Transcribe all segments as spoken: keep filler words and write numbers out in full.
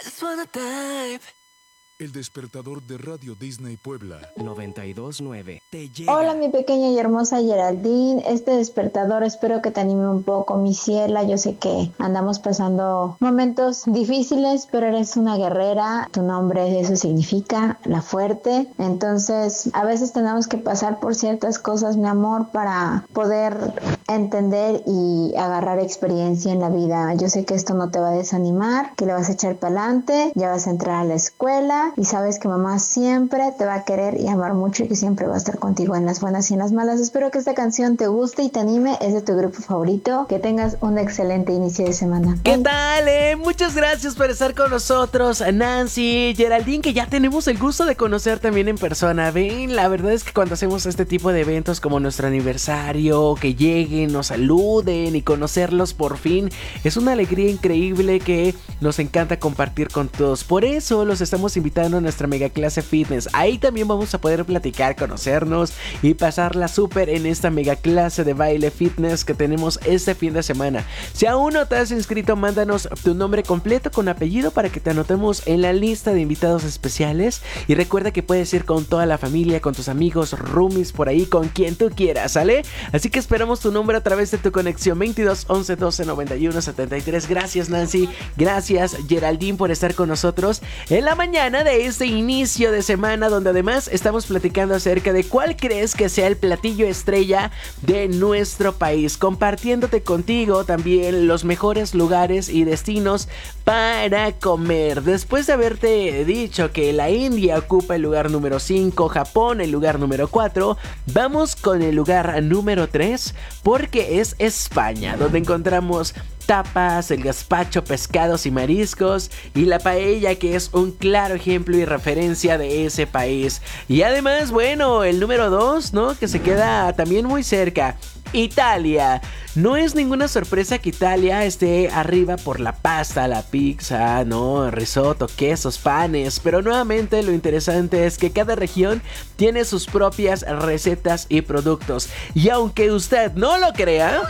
just wanna dive. El despertador de Radio Disney Puebla noventa y dos nueve te llega. Hola mi pequeña y hermosa Geraldine, este despertador espero que te anime un poco, mi ciela. Yo sé que andamos pasando momentos difíciles, pero eres una guerrera, tu nombre eso significa la fuerte, entonces a veces tenemos que pasar por ciertas cosas, mi amor, para poder entender y agarrar experiencia en la vida. Yo sé que esto no te va a desanimar, que le vas a echar para adelante, ya vas a entrar a la escuela y sabes que mamá siempre te va a querer y amar mucho y que siempre va a estar contigo en las buenas y en las malas. Espero que esta canción te guste y te anime, es de tu grupo favorito. Que tengas un excelente inicio de semana. ¿Qué tal, eh? Muchas gracias por estar con nosotros, Nancy, Geraldine, que ya tenemos el gusto de conocer también en persona. Ven, la verdad es que cuando hacemos este tipo de eventos como nuestro aniversario, que lleguen, nos saluden y conocerlos por fin, es una alegría increíble que nos encanta compartir con todos. Por eso los estamos invitando a nuestra mega clase fitness. Ahí también vamos a poder platicar, conocernos y pasarla súper en esta mega clase de baile fitness que tenemos este fin de semana. Si aún no te has inscrito, mándanos tu nombre completo con apellido para que te anotemos en la lista de invitados especiales. Y recuerda que puedes ir con toda la familia, con tus amigos, roomies, por ahí, con quien tú quieras, ¿sale? Así que esperamos tu nombre a través de tu conexión veintidós once doce noventa y uno setenta y tres. Gracias, Nancy. Gracias, Geraldine, por estar con nosotros en la mañana de este inicio de semana, donde además estamos platicando acerca de cuál crees que sea el platillo estrella de nuestro país, compartiéndote contigo también los mejores lugares y destinos para comer. Después de haberte dicho que la India ocupa el lugar número cinco, Japón el lugar número cuatro, vamos con el lugar número tres, porque es España, donde encontramos tapas, el gazpacho, pescados y mariscos, y la paella, que es un claro ejemplo y referencia de ese país. Y además, bueno, el número dos, ¿no? Que se queda también muy cerca, Italia. No es ninguna sorpresa que Italia esté arriba por la pasta, la pizza, ¿no? Risotto, quesos, panes. Pero nuevamente lo interesante es que cada región tiene sus propias recetas y productos. Y aunque usted no lo crea,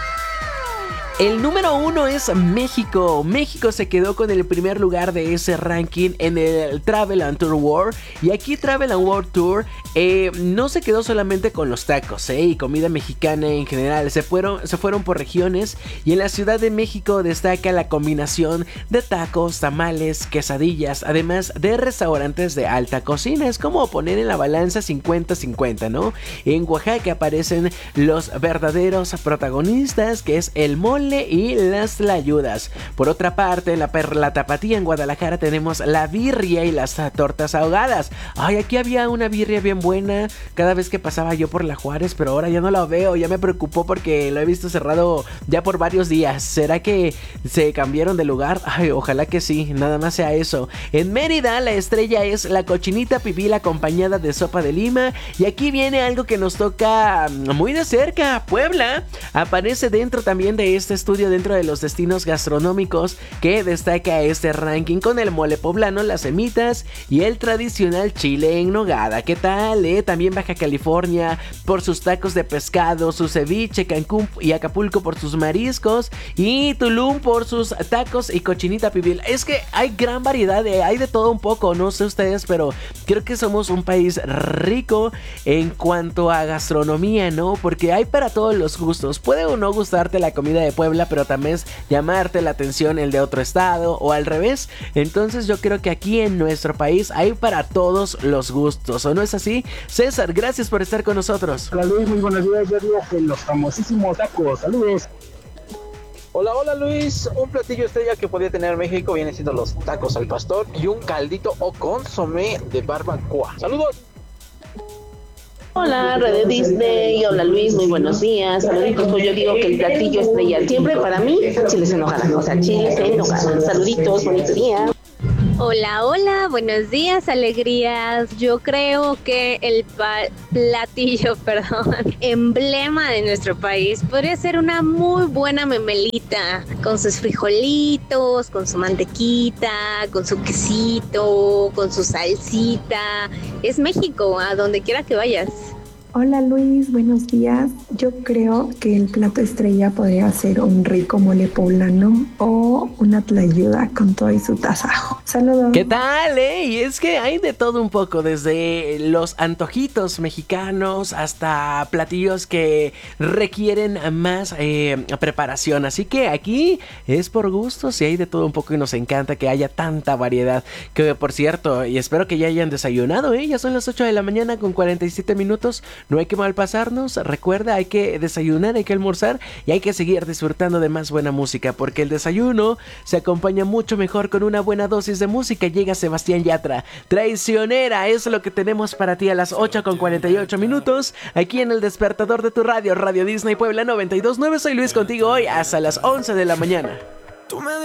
el número uno es México. México se quedó con el primer lugar de ese ranking en el Travel and Tour World. Y aquí Travel and World Tour eh, no se quedó solamente con los tacos eh, y comida mexicana en general. Se fueron, se fueron por regiones. Y en la Ciudad de México destaca la combinación de tacos, tamales, quesadillas, además de restaurantes de alta cocina. Es como poner en la balanza cincuenta cincuenta, ¿no? En Oaxaca aparecen los verdaderos protagonistas, que es el mole y las tlayudas. Por otra parte, en la Perla Tapatía en Guadalajara tenemos la birria y las tortas ahogadas. Ay, aquí había una birria bien buena cada vez que pasaba yo por la Juárez, pero ahora ya no la veo. Ya me preocupó porque lo he visto cerrado ya por varios días. ¿Será que se cambiaron de lugar? Ay, ojalá que sí, nada más sea eso. En Mérida la estrella es la cochinita pibil acompañada de sopa de lima. Y aquí viene algo que nos toca muy de cerca. Puebla aparece dentro también de este estudio, dentro de los destinos gastronómicos que destaca este ranking, con el mole poblano, las semitas y el tradicional chile en nogada. ¿Qué tal, eh? También Baja California por sus tacos de pescado, su ceviche, Cancún y Acapulco por sus mariscos, y Tulum por sus tacos y cochinita pibil. Es que hay gran variedad, eh, hay de todo un poco, no sé ustedes, pero creo que somos un país rico en cuanto a gastronomía, ¿no? Porque hay para todos los gustos. Puede o no gustarte la comida de Puebla, pero también es llamarte la atención el de otro estado o al revés. Entonces yo creo que aquí en nuestro país hay para todos los gustos, ¿o no es así? César, gracias por estar con nosotros. Hola Luis, muy buenos días. Yo digo que los famosísimos tacos. Saludos. Hola, hola Luis. Un platillo estrella que podría tener México viene siendo los tacos al pastor y un caldito o consomé de barbacoa. Saludos. Hola, Red Disney, hola Luis, muy buenos días, saluditos. Pues yo digo que el platillo estrella siempre para mí, chiles en nogada, o sea, chiles en nogada. Saluditos, bonito día. Hola, hola, buenos días, alegrías. Yo creo que el pa- platillo, perdón, emblema de nuestro país podría ser una muy buena memelita, con sus frijolitos, con su mantequita, con su quesito, con su salsita. Es México, a donde quiera que vayas. Hola Luis, buenos días. Yo creo que el plato estrella podría ser un rico mole poblano o una tlayuda con todo y su tasajo. Saludos. ¿Qué tal, eh? Y es que hay de todo un poco, desde los antojitos mexicanos hasta platillos que requieren más eh, preparación. Así que aquí es por gustos y hay de todo un poco y nos encanta que haya tanta variedad. Que por cierto, y espero que ya hayan desayunado, ¿eh? Ya son las ocho de la mañana con cuarenta y siete minutos. No hay que malpasarnos, recuerda, hay que desayunar, hay que almorzar y hay que seguir disfrutando de más buena música, porque el desayuno se acompaña mucho mejor con una buena dosis de música. Llega Sebastián Yatra, Traicionera, es lo que tenemos para ti a las ocho con cuarenta y ocho minutos, aquí en el despertador de tu radio, Radio Disney Puebla noventa y dos punto nueve. Soy Luis contigo hoy hasta las once de la mañana.